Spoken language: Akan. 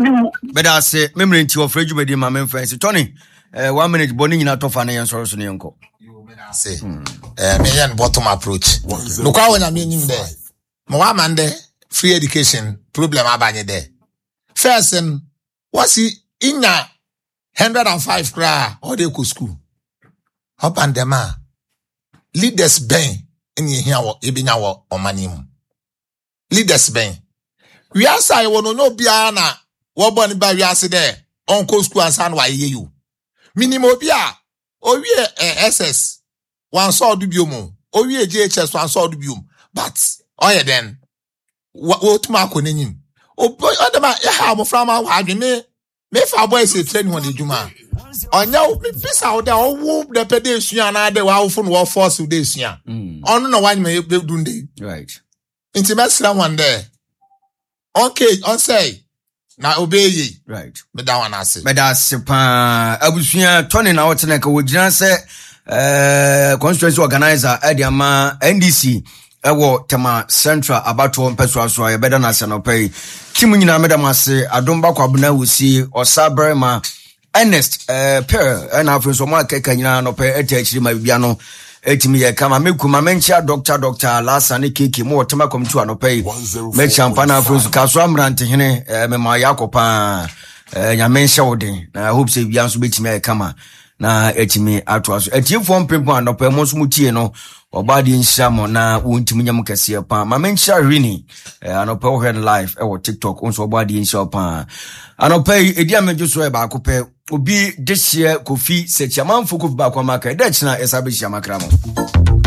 Better say, memory to your fridge with my main friends. Tony, 1 minute, Bonnie, not off and answer us in Yanko. Say, million bottom approach. Look how when I mean him there. Mwamande, free education, problem abanye there. First, what's he in 105 cry or they could school? Hop and them leaders bang in here Ibinya or Manim. Leaders bang. We are say we no biana. What born by we are there. Uncle school and son why you. Minimum bia. O we SS. One saw dubium. O we JHS one saw dubium. But oh yeah then. What mark on him? Oh boy, other man, how from our me for boy say train one the Juma. On now, peace out there, oh, the pedestrian, I the wow phone war force with this year. On no one may be doing day. Right. Intimate one there. Okay, on say. Now obey ye. Right. But that one I say. But that's Abusia Tony now to like would just say constituency organizer Ediama NDC Ewo Tema Central about to Peswa so I better national pay. Timunina Medamase Adomba Kwabuna will see or Sabrema Ernest pair and after so much Kenya no pay my piano. Etimi kama mekuma mencha doctor Lasani Kiki mo tema kom to anopai me champana fruits kaswa mrante hene me ma yakopa nya mencha wode na hope say bianso betimi kama na etimi atwaso etifo mpempo anopai mo so mutie no obadi nshamo na wontimi nyam kase pa ma mencha rini anopai head live e wo TikTok onso obadi nsha pa anopai edi amejo so e ba akopɛ obi this year Kofi Sechiaman Fuku ba kwa maka de china esabe chiamakramo